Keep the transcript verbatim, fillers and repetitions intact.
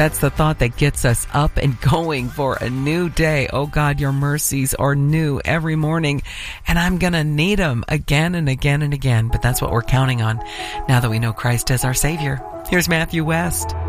That's the thought that gets us up and going for a new day. Oh God, your mercies are new every morning, and I'm going to need them again and again and again. But that's what we're counting on now that we know Christ as our Savior. Here's Matthew West.